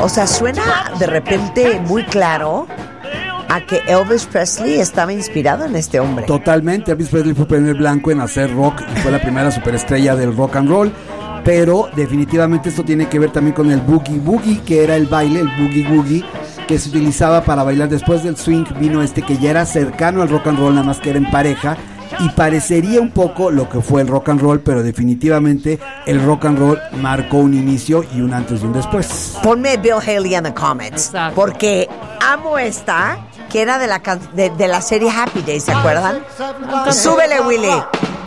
O sea, suena de repente muy claro a que Elvis Presley estaba inspirado en este hombre. Totalmente. Elvis Presley fue el primer blanco en hacer rock y fue la primera superestrella del rock and roll. Pero definitivamente esto tiene que ver también con el boogie boogie, que era el baile, el boogie woogie, que se utilizaba para bailar. Después del swing vino que ya era cercano al rock and roll, nada más que era en pareja, y parecería un poco lo que fue el rock and roll, pero definitivamente el rock and roll marcó un inicio y un antes y un después. Ponme Bill Haley en the comments. Exacto. Porque amo esta, que era de la serie Happy Days, ¿se acuerdan? Súbele, Willy.